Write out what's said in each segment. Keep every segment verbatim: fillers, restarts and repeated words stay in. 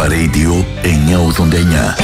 Αλφα Radio εννιακόσια ογδόντα εννιά.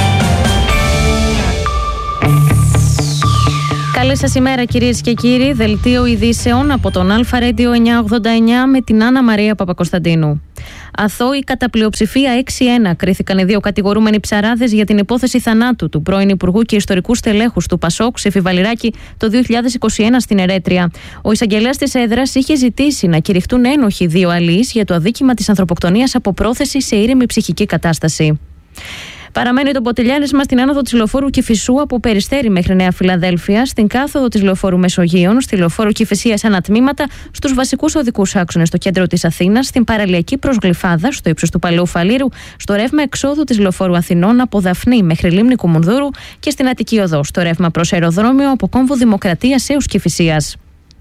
Καλή σας ημέρα κυρίες και κύριοι. Δελτίο ειδήσεων από τον Αλφα Radio εννιακόσια ογδόντα εννιά με την Άννα Μαρία Παπακοσταντίνου. Αθώοι κατά πλειοψηφία έξι ένα κρίθηκαν οι δύο κατηγορούμενοι ψαράδες για την υπόθεση θανάτου του πρώην Υπουργού και ιστορικού στελέχους του Πασόκ Σεφι Βαληράκη το δύο χιλιάδες είκοσι ένα στην Ερέτρια. Ο εισαγγελέας της έδρας είχε ζητήσει να κηρυχτούν ένοχοι δύο αλείς για το αδίκημα της ανθρωποκτονίας από πρόθεση σε ήρεμη ψυχική κατάσταση. Παραμένει το μποτιλιάρισμα στην άνοδο της λεωφόρου Κηφισού από Περιστέρι μέχρι Νέα Φιλαδέλφεια, στην κάθοδο της λεωφόρου Μεσογείων, στη λεωφόρο Κηφισίας ανατμήματα, στους βασικούς οδικούς άξονες στο κέντρο της Αθήνας, στην παραλιακή προς Γλυφάδα, στο ύψος του Παλαιού Φαλήρου, στο ρεύμα εξόδου της λεωφόρου Αθηνών από Δαφνή μέχρι Λίμνη Κουμουνδούρου και στην Αττική Οδό, στο ρεύμα προς αεροδρόμιο από Κόμβο Δημοκρατίας έως Κηφισίας.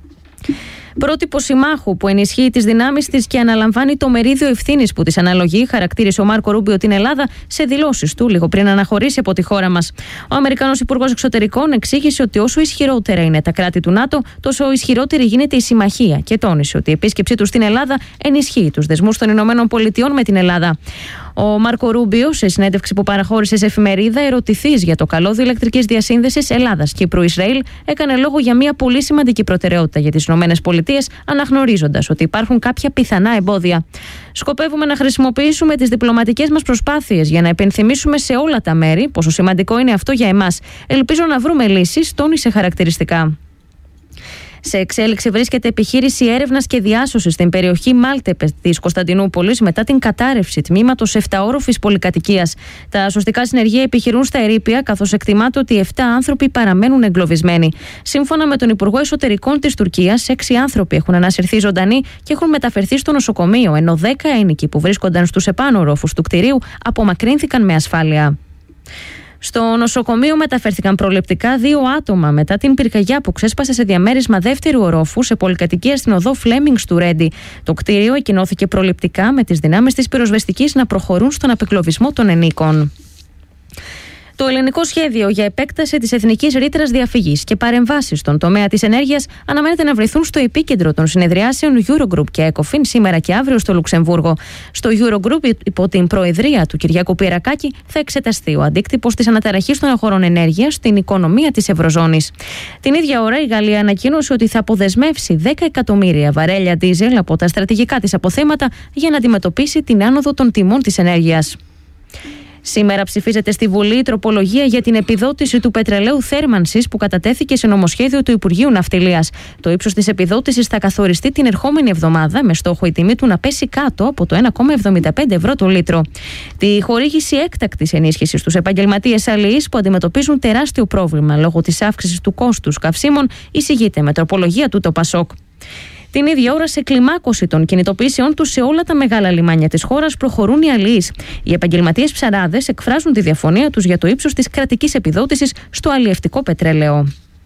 Πρότυπο συμμάχου που ενισχύει τις δυνάμεις της και αναλαμβάνει το μερίδιο ευθύνης που της αναλογεί, χαρακτήρισε ο Μάρκο Ρούμπιο την Ελλάδα σε δηλώσεις του λίγο πριν αναχωρήσει από τη χώρα μας. Ο Αμερικανός Υπουργός Εξωτερικών εξήγησε ότι όσο ισχυρότερα είναι τα κράτη του ΝΑΤΟ, τόσο ισχυρότερη γίνεται η συμμαχία και τόνισε ότι η επίσκεψή του στην Ελλάδα ενισχύει τους δεσμούς των Ηνωμένων Πολιτειών με την Ελλάδα. Ο Μάρκο Ρούμπιο, σε συνέντευξη που παραχώρησε σε εφημερίδα, ερωτηθής για το καλώδιο ηλεκτρικής διασύνδεσης Ελλάδας-Κύπρου-Ισραήλ, έκανε λόγο για μια πολύ σημαντική προτεραιότητα για τις ΗΠΑ, αναγνωρίζοντας ότι υπάρχουν κάποια πιθανά εμπόδια. Σκοπεύουμε να χρησιμοποιήσουμε τις διπλωματικές μας προσπάθειες για να επενθυμίσουμε σε όλα τα μέρη πόσο σημαντικό είναι αυτό για εμάς. Ελπίζω να βρούμε λύσεις, τόνισε χαρακτηριστικά. Σε εξέλιξη βρίσκεται επιχείρηση έρευνας και διάσωσης στην περιοχή Μάλτεπε της Κωνσταντινούπολης μετά την κατάρρευση τμήματος επταόροφης πολυκατοικίας. Τα σωστικά συνεργεία επιχειρούν στα ερείπια, καθώς εκτιμάται ότι επτά άνθρωποι παραμένουν εγκλωβισμένοι. Σύμφωνα με τον Υπουργό Εσωτερικών της Τουρκίας, έξι άνθρωποι έχουν ανασυρθεί ζωντανοί και έχουν μεταφερθεί στο νοσοκομείο, ενώ δέκα ένοικοι που βρίσκονταν στους επάνω ορόφους του κτηρίου απομακρύνθηκαν με ασφάλεια. Στο νοσοκομείο μεταφέρθηκαν προληπτικά δύο άτομα μετά την πυρκαγιά που ξέσπασε σε διαμέρισμα δεύτερου ορόφου σε πολυκατοικία στην οδό Φλέμινγκς του Ρέντι. Το κτίριο εκκοινώθηκε προληπτικά με τις δυνάμεις της πυροσβεστικής να προχωρούν στον απεκλωβισμό των ενίκων. Το ελληνικό σχέδιο για επέκταση της εθνικής ρήτρας διαφυγής και παρεμβάσεις στον τομέα της ενέργειας αναμένεται να βρεθούν στο επίκεντρο των συνεδριάσεων Eurogroup και ECOFIN σήμερα και αύριο στο Λουξεμβούργο. Στο Eurogroup, υπό την προεδρία του Κυριάκου Πυρακάκη, θα εξεταστεί ο αντίκτυπος της αναταραχής των αγορών ενέργειας στην οικονομία της Ευρωζώνης. Την ίδια ώρα, η Γαλλία ανακοίνωσε ότι θα αποδεσμεύσει δέκα εκατομμύρια βαρέλια ντίζελ από τα στρατηγικά της αποθέματα για να αντιμετωπίσει την άνοδο των τιμών της ενέργειας. Σήμερα ψηφίζεται στη Βουλή η τροπολογία για την επιδότηση του πετρελαίου θέρμανσης που κατατέθηκε σε νομοσχέδιο του Υπουργείου Ναυτιλίας. Το ύψος της επιδότησης θα καθοριστεί την ερχόμενη εβδομάδα με στόχο η τιμή του να πέσει κάτω από το ένα κόμμα εβδομήντα πέντε ευρώ το λίτρο. Τη χορήγηση έκτακτης ενίσχυσης στους επαγγελματίες αλληλείς που αντιμετωπίζουν τεράστιο πρόβλημα λόγω της αύξησης του κόστους καυσίμων εισηγείται με τροπολογία του το Πασόκ. Την ίδια ώρα, σε κλιμάκωση των κινητοποιήσεών τους σε όλα τα μεγάλα λιμάνια της χώρας προχωρούν οι αλληλείς. Οι επαγγελματίες ψαράδες εκφράζουν τη διαφωνία τους για το ύψος της κρατικής επιδότησης στο αλλιευτικό πετρέλαιο.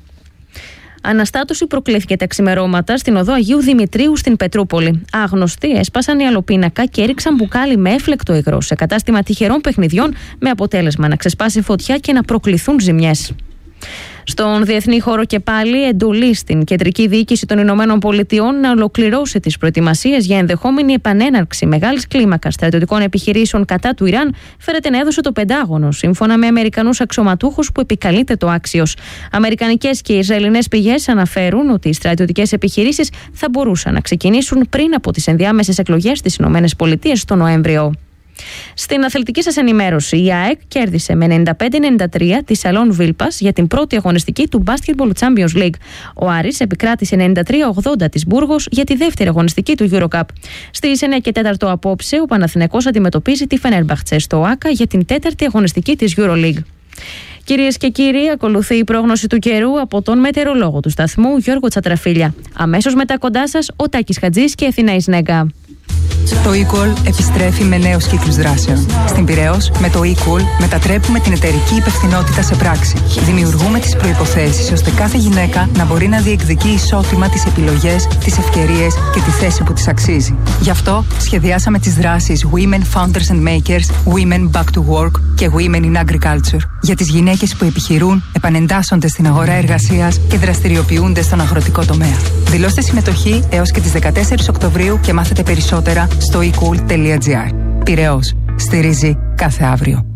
Αναστάτωση προκλήθηκε τα ξημερώματα στην οδό Αγίου Δημητρίου στην Πετρούπολη. Άγνωστοι έσπασαν η αλοπίνακα και έριξαν μπουκάλι με έφλεκτο υγρό σε κατάστημα τυχερών παιχνιδιών, με αποτέλεσμα να ξεσπάσει φωτιά και να προκληθούν ζημιές. Στον διεθνή χώρο και πάλι, εντολή στην κεντρική διοίκηση των Ηνωμένων Πολιτειών να ολοκληρώσει τις προετοιμασίες για ενδεχόμενη επανέναρξη μεγάλης κλίμακας στρατιωτικών επιχειρήσεων κατά του Ιράν φέρεται να έδωσε το Πεντάγωνο, σύμφωνα με Αμερικανούς αξιωματούχους που επικαλείται το άξιος. Αμερικανικές και Ισραηλινές πηγές αναφέρουν ότι οι στρατιωτικές επιχειρήσεις θα μπορούσαν να ξεκινήσουν πριν από τις ενδιάμεσες εκλογές στις Ηνωμένες Πολιτείες το Νοέμβριο. Στην αθλητική σας ενημέρωση, η ΑΕΚ κέρδισε με ενενήντα πέντε ενενήντα τρία τη Σαλόν Βίλπας για την πρώτη αγωνιστική του Basketball Champions League. Ο Άρης επικράτησε ενενήντα τρία ογδόντα της Μπούργος για τη δεύτερη αγωνιστική του EuroCup. Στις εννιά και τέσσερα απόψε, ο Παναθηναϊκός αντιμετωπίζει τη Φενέρμπαχτσε στο ΆΚΑ για την τέταρτη αγωνιστική της EuroLeague. Κυρίες και κύριοι, ακολουθεί η πρόγνωση του καιρού από τον μετεωρολόγο του σταθμού Γιώργο Τσατραφίλια. Αμέσως μετά κοντά σας ο Τάκης Χατζής και η Αθηνά Ισνέγκα. Το eCall επιστρέφει με νέους κύκλους δράσεων. Στην Πειραιώς, με το eCall μετατρέπουμε την εταιρική υπευθυνότητα σε πράξη. Δημιουργούμε τις προϋποθέσεις ώστε κάθε γυναίκα να μπορεί να διεκδικεί ισότιμα τις επιλογές, τις ευκαιρίες και τη θέση που της αξίζει. Γι' αυτό σχεδιάσαμε τις δράσεις Women Founders and Makers, Women Back to Work και Women in Agriculture για τις γυναίκες που επιχειρούν, επανεντάσσονται στην αγορά εργασίας και δραστηριοποιούνται στον αγροτικό τομέα. Δηλώστε συμμετοχή έως και τις δεκατέσσερις Οκτωβρίου και μάθετε περισσότερα στο e cool τελεία gr. Πειραιώς. Στηρίζει κάθε αύριο.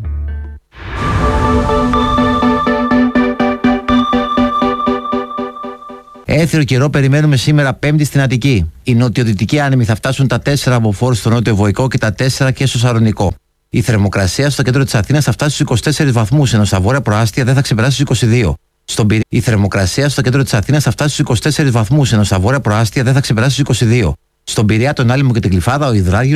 Έθριο καιρό περιμένουμε σήμερα Πέμπτη στην Αττική. Οι νοτιοδυτικοί άνεμοι θα φτάσουν τα τέσσερα μποφόρ στο νότιο Βοϊκό και τα τέσσερα και στο Σαρονικό. Η θερμοκρασία στο κέντρο της Αθήνας θα φτάσει στους είκοσι τέσσερις βαθμούς, ενώ στα βόρεια προάστια δεν θα ξεπεράσει τους είκοσι δύο. Στον Πειραιά, η θερμοκρασία στο κέντρο της Αθήνας θα φτάσει στους είκοσι τέσσερις βαθμούς, ενώ στα βόρεια προάστια δεν θα ξεπεράσει τους είκοσι δύο. Στον Πειραιά, τον Άλυμο και την Κλιφάδα, ο υδράργυρος